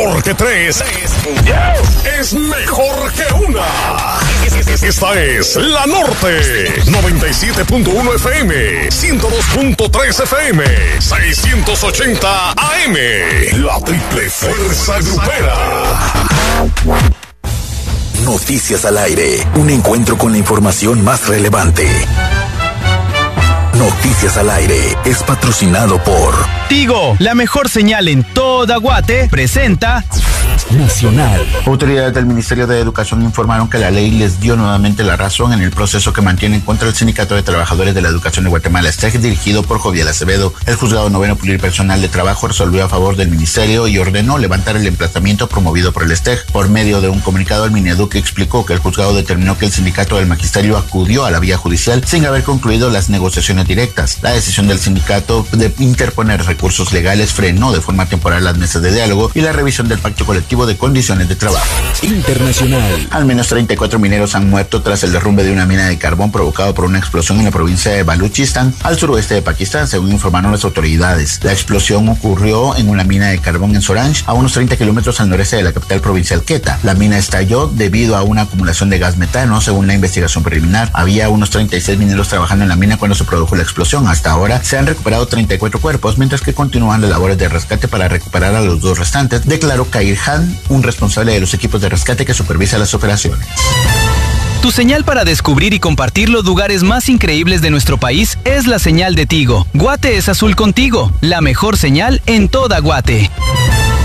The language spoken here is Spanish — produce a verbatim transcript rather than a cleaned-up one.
Porque tres es mejor que una. Esta es La Norte, noventa y siete punto uno F M, ciento dos punto tres F M, seiscientos ochenta A M. La triple fuerza grupera. Noticias al aire. Un encuentro con la información más relevante. Noticias al aire es patrocinado por Tigo, la mejor señal en toda Guate, presenta Nacional. Autoridades del Ministerio de Educación informaron que la ley les dio nuevamente la razón en el proceso que mantienen contra el Sindicato de Trabajadores de la Educación de Guatemala, S T E G, dirigido por Joviel Acevedo. El Juzgado Noveno Pluripersonal de Trabajo resolvió a favor del Ministerio y ordenó levantar el emplazamiento promovido por el S T E G. Por medio de un comunicado, el Mineduc explicó que el juzgado determinó que el Sindicato del Magisterio acudió a la vía judicial sin haber concluido las negociaciones directas. La decisión del sindicato de interponer recursos legales frenó de forma temporal las mesas de diálogo y la revisión del pacto colectivo de condiciones de trabajo. Internacional. Al menos treinta y cuatro mineros han muerto tras el derrumbe de una mina de carbón provocado por una explosión en la provincia de Baluchistán, al suroeste de Pakistán, según informaron las autoridades. La explosión ocurrió en una mina de carbón en Sorange, a unos treinta kilómetros al noreste de la capital provincial Quetta. La mina estalló debido a una acumulación de gas metano, según la investigación preliminar. Había unos treinta y seis mineros trabajando en la mina cuando se produjo la explosión. Hasta ahora se han recuperado treinta y cuatro cuerpos, mientras que continúan las labores de rescate para recuperar a los dos restantes, declaró Kair Han, un responsable de los equipos de rescate que supervisa las operaciones. Tu señal para descubrir y compartir los lugares más increíbles de nuestro país es la señal de Tigo. Guate es azul contigo, la mejor señal en toda Guate.